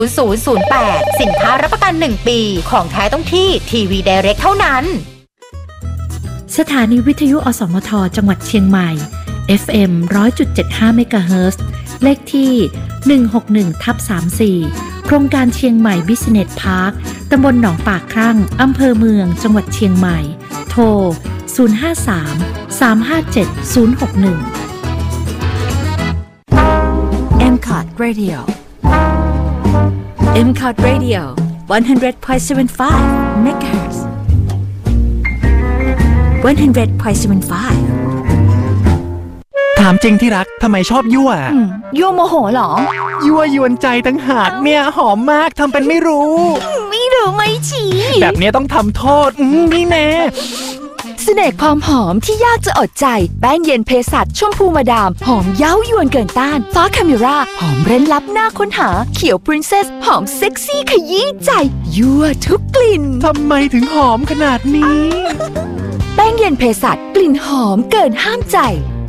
0008สินค้ารับประกัน1ปีของแท้ต้องที่ทีวีไดเรกเท่านั้นสถานีวิทยุอสมทจังหวัดเชียงใหม่ FM 100.75 เมกะเฮิรตซ์ เลขที่ 161/34 โครงการเชียงใหม่ Business Park ตำบลหนองปากครั่ง อำเภอเมือง จังหวัดเชียงใหม่ โทร 053-357-061 MCOT Radio MCOT Radio 100.75 MHz 100.75 ถามจริงที่รักทำไมชอบยั่วยั่วโมโหเหรอยั่วยวนใจตั้งหากเนี่ยหอมมากทำเป็นไม่รู้ไม่รู้ไม่ชี้แบบนี้ต้องทำโทษนี่แน่เสน่ห์ความหอมที่ยากจะอดใจแป้งเย็นเพสัชชมพูมาดามหอมเย้ายวนเกินต้านฟ้าคาเมราหอมเร้นลับหน้าค้นหาเขียวปรินเซสหอมเซ็กซี่ขยี้ใจยั่วทุกกลิ่นทำไมถึงหอมขนาดนี้แป้งเย็นเพสัชกลิ่นหอมเกินห้ามใจ